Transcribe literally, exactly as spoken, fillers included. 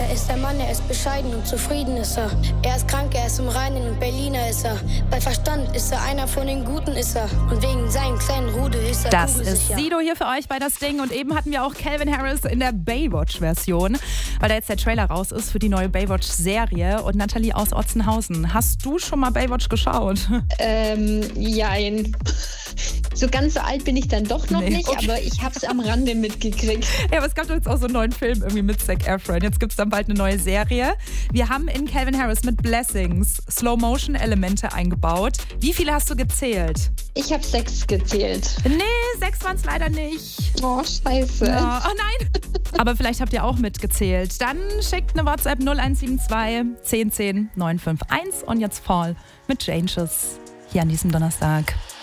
Er ist der Mann, er ist bescheiden und zufrieden ist er. Er ist krank, er ist im Reinen und Berliner ist er. Bei Verstand ist er einer von den Guten ist er. Und wegen seinem kleinen Rudel ist er Das kugelsicher. ist Sido hier für euch bei Das Ding. Und eben hatten wir auch Calvin Harris in der Baywatch-Version, weil da jetzt der Trailer raus ist für die neue Baywatch-Serie. Und Nathalie aus Otzenhausen, hast du schon mal Baywatch geschaut? Ähm, jein. So ganz so alt bin ich dann doch noch Nee, nicht, okay. aber ich habe es am Rande mitgekriegt. Ja, aber es gab doch jetzt auch so einen neuen Film irgendwie mit Zac Efron. Jetzt gibt es dann bald eine neue Serie. Wir haben in Calvin Harris mit Blessings Slow-Motion-Elemente eingebaut. Wie viele hast du gezählt? Ich habe sechs gezählt. Nee, sechs waren es leider nicht. Oh, scheiße. Ja. Oh nein. Aber vielleicht habt ihr auch mitgezählt. Dann schickt eine WhatsApp null eins sieben zwei, zehn zehn, neun fünf eins und jetzt Fall mit Changes hier an diesem Donnerstag.